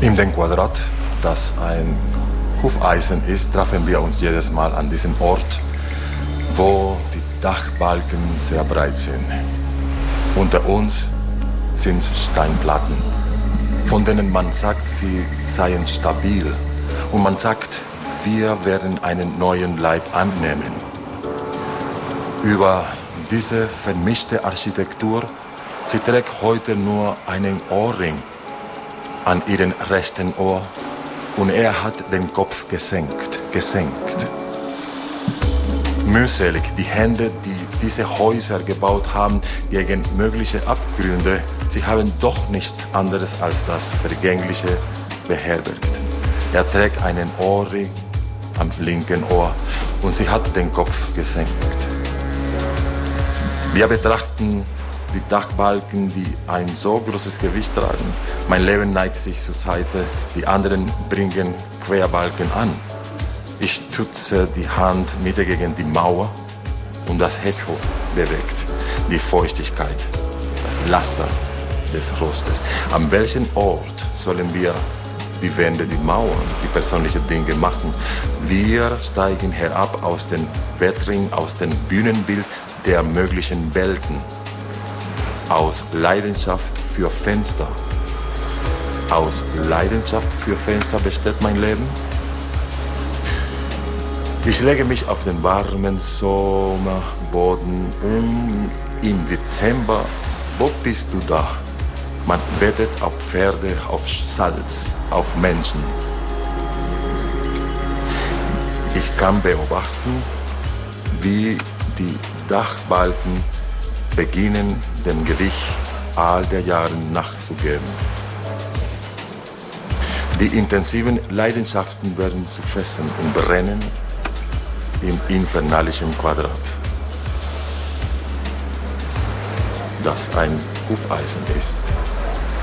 In dem Quadrat, das ein Hufeisen ist, treffen wir uns jedes Mal an diesem Ort, wo die Dachbalken sehr breit sind. Unter uns sind Steinplatten, von denen man sagt, sie seien stabil. Und man sagt, wir werden einen neuen Leib annehmen. Über diese vermischte Architektur, sie trägt heute nur einen Ohrring an ihrem rechten Ohr und er hat den Kopf gesenkt. Mühselig die Hände, die diese Häuser gebaut haben, gegen mögliche Abgründe, sie haben doch nichts anderes als das Vergängliche beherbergt. Er trägt einen Ohrring am linken Ohr und sie hat den Kopf gesenkt. Wir betrachten die Dachbalken, die ein so großes Gewicht tragen. Mein Leben neigt sich zur Seite, die anderen bringen Querbalken an. Ich stütze die Hand Mitte gegen die Mauer und das Echo bewegt die Feuchtigkeit, das Laster des Rostes. An welchem Ort sollen wir die Wände, die Mauern, die persönlichen Dinge machen? Wir steigen herab aus dem Wettring, aus dem Bühnenbild der möglichen Welten, aus Leidenschaft für Fenster. Aus Leidenschaft für Fenster besteht mein Leben. Ich lege mich auf den warmen Sommerboden und im Dezember, wo bist du da? Man wettet auf Pferde, auf Salz, auf Menschen. Ich kann beobachten, wie die Dachbalken beginnen, dem Gewicht all der Jahre nachzugeben. Die intensiven Leidenschaften werden zu Fesseln und brennen im infernalischen Quadrat, das ein Hufeisen ist.